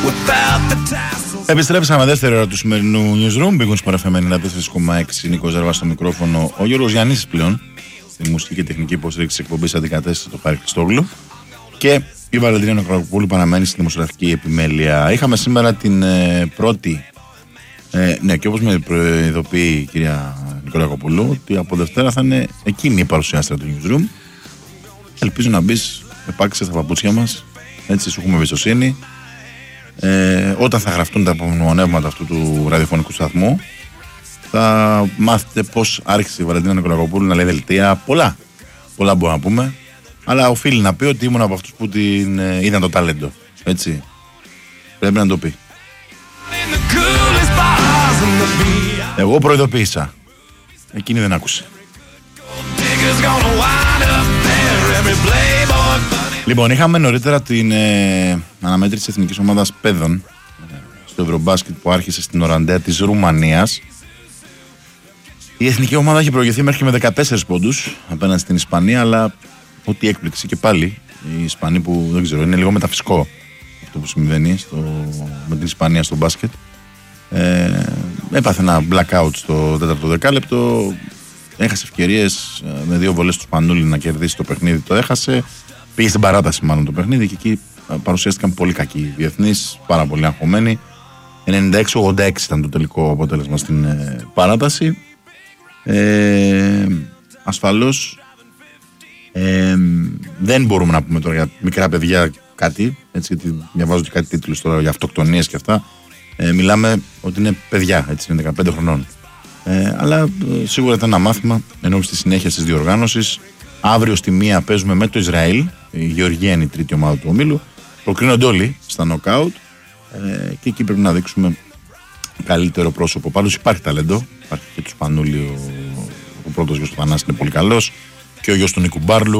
Επιστρέψαμε δεύτερη ώρα του σημερινού Newsroom. Big Wings FM 94,6. Νίκος Ζέρβας στο μικρόφωνο. Ο Γιώργος Γιαννίσης πλέον. Στη μουσική και τεχνική υποστήριξη της εκπομπής αντικατέστησε το Χάρη Χριστόγλου. Και η Βαλεντίνα Νικολακοπούλου παραμένει στη δημοσιογραφική επιμέλεια. Είχαμε σήμερα την πρώτη. Ναι, και όπως με προειδοποιεί η κυρία Νικολακοπούλου, ότι από Δευτέρα θα είναι εκείνη η παρουσιάστρια του Newsroom. Ελπίζω να μπεις επάξια στα παπούτσια μας. Έτσι σου έχουμε εμπιστοσύνη. Όταν θα γραφτούν τα απομνημονεύματα αυτού του ραδιοφωνικού σταθμού, θα μάθετε πώς άρχισε η Βαλεντίνα Νικολακοπούλου να λέει δελτία. Πολλά μπορούμε να πούμε. Αλλά οφείλει να πει ότι ήμουν από αυτούς που την είδαν το ταλέντο. Έτσι. Πρέπει να το πει. Εγώ προειδοποίησα. Εκείνη δεν άκουσε. Λοιπόν, είχαμε νωρίτερα την αναμέτρηση της εθνικής ομάδας παιδών στο Ευρωμπάσκετ που άρχισε στην Οραντέα της Ρουμανίας. Η εθνική ομάδα έχει προηγηθεί μέχρι και με 14 πόντους απέναντι στην Ισπανία, αλλά ό,τι έκπληξη και πάλι οι Ισπανοί που δεν ξέρω, είναι λίγο μεταφυσικό αυτό που συμβαίνει με την Ισπανία στο μπάσκετ. Έπαθε ένα blackout στο 4ο δεκάλεπτο, έχασε ευκαιρίες με 2 βολές του Σπανούλη να κερδίσει το παιχνίδι, το έχασε. Πήγε στην παράταση μάλλον το παιχνίδι και εκεί παρουσιάστηκαν πολύ κακοί διεθνείς, πάρα πολύ αγχωμένοι. 96-86 ήταν το τελικό αποτέλεσμα στην παράταση. Ασφαλώς δεν μπορούμε να πούμε τώρα για μικρά παιδιά κάτι, έτσι, γιατί διαβάζω και κάτι τίτλους τώρα για αυτοκτονίες και αυτά. Μιλάμε ότι είναι παιδιά, έτσι, είναι 15 χρονών. Αλλά σίγουρα ήταν ένα μάθημα ενώ στη συνέχεια της διοργάνωσης. Αύριο στη 1 παίζουμε με το Ισραήλ. Η Γεωργία είναι η τρίτη ομάδα του ομίλου. Προκρίνονται όλοι στα νοκάουτ. Και εκεί πρέπει να δείξουμε καλύτερο πρόσωπο. Πάντως υπάρχει ταλέντο. Υπάρχει και του Σπανούλη. Ο πρώτος γιος του Θανάση είναι πολύ καλός. Και ο γιος του Νίκου Μπάρλου.